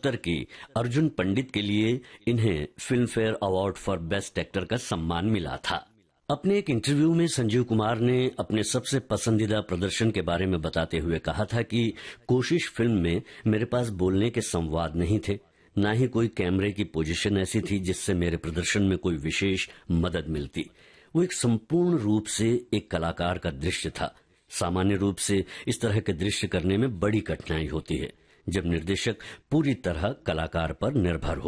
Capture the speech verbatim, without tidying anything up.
उनहत्तर की अर्जुन पंडित के लिए इन्हें film fair award for best actor का सम्मान मिला था। अपने एक इंटरव्यू में संजीव कुमार ने अपने सबसे पसंदीदा प्रदर्शन के बारे में बताते हुए कहा था कि कोशिश फिल्म में मेरे पास बोलने के संवाद नहीं थे, ना ही कोई कैमरे की पोजीशन ऐसी थी जिससे मेरे प्रदर्शन में कोई विशेष मदद मिलती। वो एक संपूर्ण रूप से एक कलाकार का दृश्य था। सामान्य रूप से इस तरह के दृश्य करने में बड़ी कठिनाई होती है जब निर्देशक पूरी तरह कलाकार पर निर्भर हो।